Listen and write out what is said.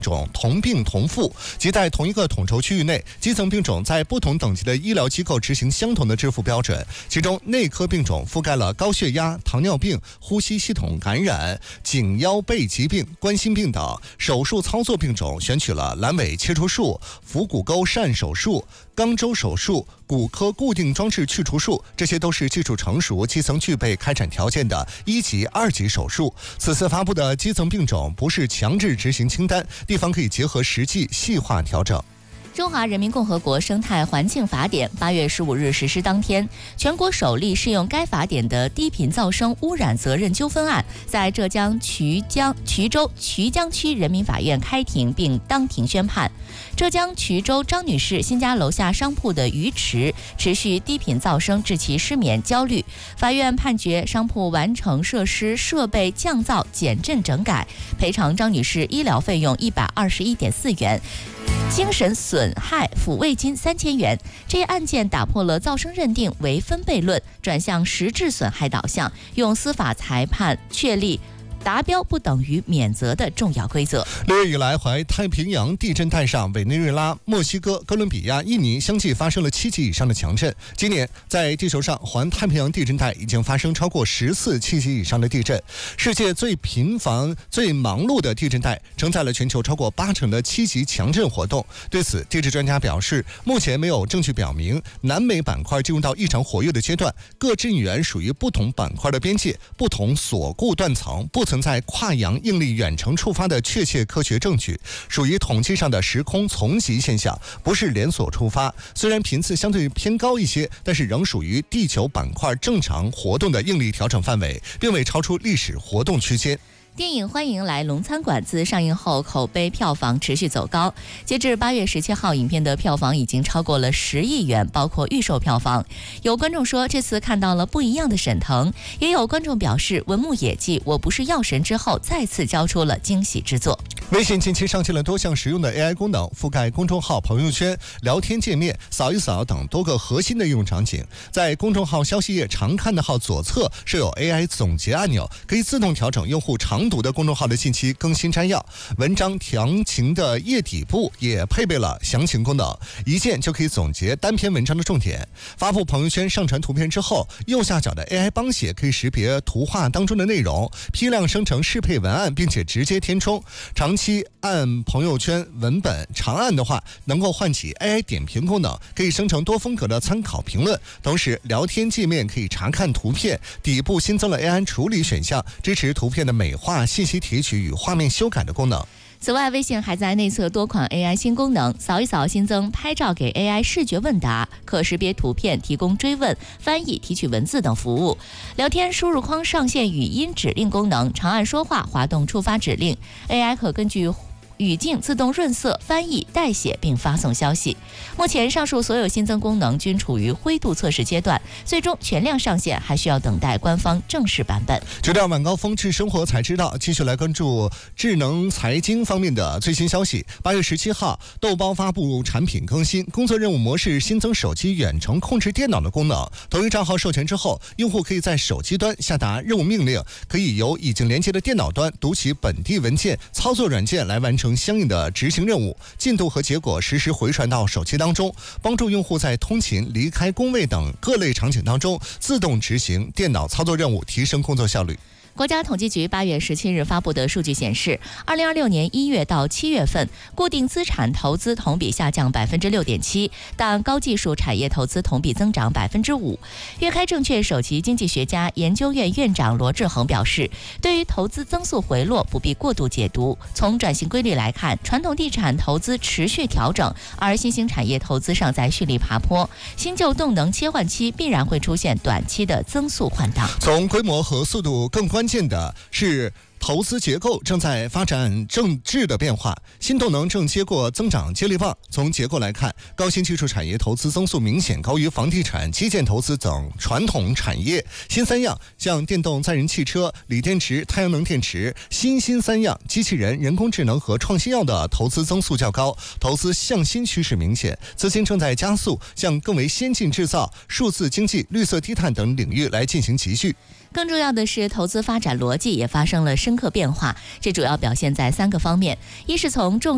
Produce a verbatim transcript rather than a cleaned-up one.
种同病同付，即在同一个统筹区域内，基层病种在不同等级的医疗机构执行相同的支付标准。其中，内科病种覆盖了高血压、糖尿病、呼吸系统感染、颈腰背疾病、冠心病等；手术操作病种选取了阑尾切除术、腹股沟疝手术、肛周手术、骨科固定装置去除术，这些都是技术成熟、基层具备开展条件的一级、二级手术。此次发布的基层病种不是强制执行清单，地方可以结合实际细化调整。 中华人民共和国生态环境法典八月十五日实施当天，全国首例适用该法典的低频噪声污染责任纠纷案，在浙江衢江衢州衢江区人民法院开庭并当庭宣判。浙江衢州张女士新家楼下商铺的鱼池持续低频噪声致其失眠焦虑，法院判决商铺完成设施设备降噪减震整改，赔偿张女士医疗费用一百二十一点四元。精神损害抚慰金三千元。这一案件打破了噪声认定为分贝论，转向实质损害导向，用司法裁判确立达标不等于免责的重要规则。 六月以来，环太平洋地震带上，委内瑞拉、墨西哥、哥伦比亚、印尼相继发生了七级以上的强震。今年，在地球上，环太平洋地震带已经发生超过十次七级以上的地震。世界最频繁、最忙碌的地震带，承载了全球超过八成的七级强震活动。对此，地质专家表示，目前没有证据表明南美板块进入到异常活跃的阶段，各震源属于不同板块的边界、不同锁固断层，不存在跨洋应力远程触发的确切科学证据，属于统计上的时空从级现象，不是连锁触发。虽然频次相对偏高一些，但是仍属于地球板块正常活动的应力调整范围，并未超出历史活动区间。 电影《欢迎来龙餐馆》自上映后口碑票房持续走高，截至八月十七号，影片的票房已经超过了十亿元，包括预售票房。有观众说这次看到了不一样的沈腾，也有观众表示文牧野记我不是药神之后再次交出了惊喜之作。 微信近期上线了多项实用的 A I 功能，覆盖公众号、朋友圈、聊天界面、扫一扫等多个核心的应用场景。在公众号消息页常看的号左侧设有 A I 总结按钮，可以自动调整用户常读的公众号的信息更新摘要。文章详情的页底部也配备了详情功能，一键就可以总结单篇文章的重点。发布朋友圈上传图片之后，右下角的 A I 帮写可以识别图画当中的内容，批量生成适配文案，并且直接填充。长期按朋友圈文本长按的话，能够唤起 A I 点评功能，可以生成多风格的参考评论。同时，聊天界面可以查看图片，底部新增了 A I 处理选项，支持图片的美化、信息提取与画面修改的功能。 此外，微信还在内测多款 A I 新功能，扫一扫新增拍照给 A I 视觉问答，可识别图片提供追问、翻译、提取文字等服务。聊天输入框上线语音指令功能，长按说话滑动触发指令， A I 可根据语境自动润色、翻译、代写并发送消息。目前上述所有新增功能均处于灰度测试阶段，最终全量上线还需要等待官方正式版本。 九点晚高峰智生活才知道，继续来关注智能财经方面的最新消息。八月十七号，豆包发布产品更新，工作任务模式新增手机远程控制电脑的功能。同一账号授权之后，用户可以在手机端下达任务命令，可以由已经连接的电脑端读取本地文件、操作软件来完成相应的执行任务，进度和结果实时回传到手机当中，帮助用户在通勤、离开工位等各类场景当中自动执行电脑操作任务，提升工作效率。 国家统计局八月十七日发布的数据显示，二零二六年一月到七月份，固定资产投资同比下降百分之六点七，但高技术产业投资同比增长百分之五。粤开证券首席经济学家研究院院长罗志恒表示，对于投资增速回落不必过度解读，从转型规律来看，传统地产投资持续调整，而新兴产业投资尚在蓄力爬坡，新旧动能切换期必然会出现短期的增速换挡。 从规模和速度更关键的是投资结构正在发展正质的变化，新动能正接过增长接力棒。从结构来看，高新技术产业投资增速明显高于房地产、基建投资等传统产业。新三样像电动载人汽车、锂电池、太阳能电池，新兴三样机器人、人工智能和创新药的投资增速较高，投资向新趋势明显，资金正在加速向更为先进制造、数字经济、绿色低碳等领域来进行集聚。 更重要的是，投资发展逻辑也发生了深刻变化，这主要表现在三个方面：一是从重